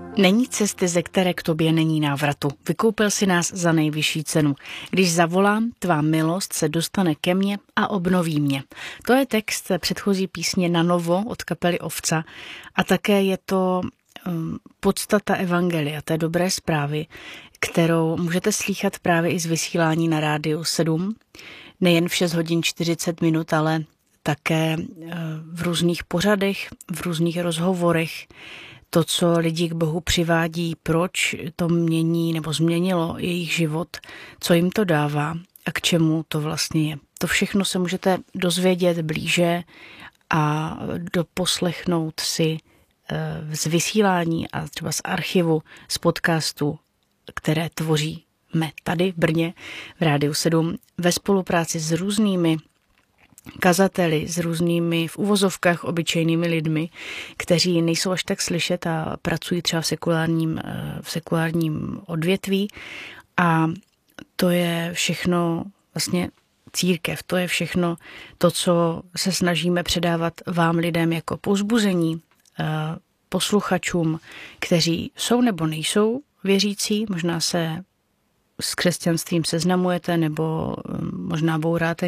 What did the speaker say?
Není cesty, ze které k tobě není návratu. Vykoupil si nás za nejvyšší cenu. Když zavolám, tvá milost se dostane ke mně a obnoví mě. To je text předchozí písně Na novo od kapely Ovca a také je to podstata evangelia, té dobré zprávy, kterou můžete slýchat právě i z vysílání na Rádiu 7. Nejen v 6 hodin 40 minut, ale také v různých pořadech, v různých rozhovorech. To, co lidi k Bohu přivádí, proč to mění nebo změnilo jejich život, co jim to dává a k čemu to vlastně je. To všechno se můžete dozvědět blíže a doposlechnout si z vysílání a třeba z archivu, z podcastu, které tvoříme tady v Brně v Rádiu 7 ve spolupráci s různými kazateli, s různými v uvozovkách obyčejnými lidmi, kteří nejsou až tak slyšet a pracují třeba v sekulárním odvětví. A to je všechno vlastně církev, to je všechno to, co se snažíme předávat vám lidem jako povzbuzení, posluchačům, kteří jsou nebo nejsou věřící, možná se s křesťanstvím seznamujete nebo možná bouráte